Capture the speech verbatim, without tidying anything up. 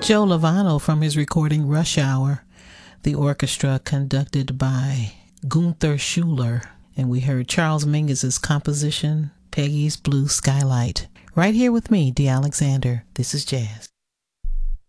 Joe Lovano from his recording Rush Hour. The orchestra conducted by Gunther Schuller. And we heard Charles Mingus's composition, Peggy's Blue Skylight. Right here with me, Dee Alexander. This is Jazz.